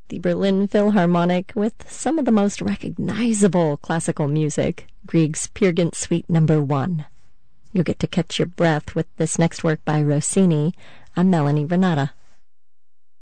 the Berlin Philharmonic with some of the most recognizable classical music, Grieg's Peer Gynt Suite No. 1. You'll get to catch your breath with this next work by Rossini. I'm Melanie Renata.